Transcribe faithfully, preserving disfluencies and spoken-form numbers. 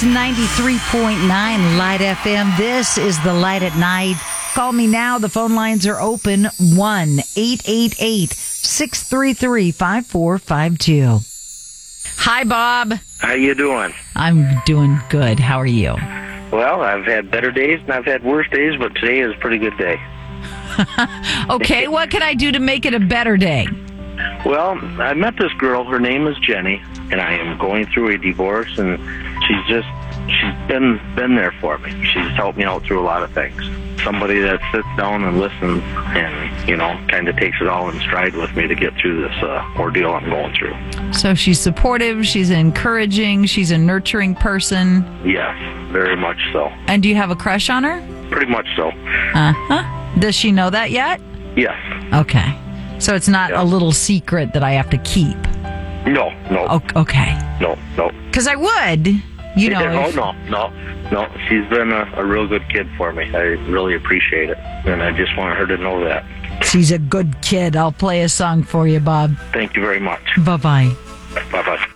It's ninety-three point nine Light F M. This is the Light at Night. Call me now. The phone lines are open. one eight eight eight, six three three, five four five two. Hi, Bob. How you doing? I'm doing good. How are you? Well, I've had better days and I've had worse days, but today is a pretty good day. Okay, what can I do to make it a better day? Well, I met this girl. Her name is Jenny, and I am going through a divorce, and she's just, she's been been there for me. She's helped me out through a lot of things. Somebody that sits down and listens and, you know, kind of takes it all in stride with me to get through this uh, ordeal I'm going through. So she's supportive, she's encouraging, she's a nurturing person. Yes, very much so. And do you have a crush on her? Pretty much so. Uh-huh. Does she know that yet? Yes. Okay. So it's not Yeah. a little secret that I have to keep? No, no. O- okay. No, no. Because I would, you know. Oh, if- no, no, no. She's been a, a real good kid for me. I really appreciate it. And I just want her to know that. She's a good kid. I'll play a song for you, Bob. Thank you very much. Bye-bye. Bye-bye.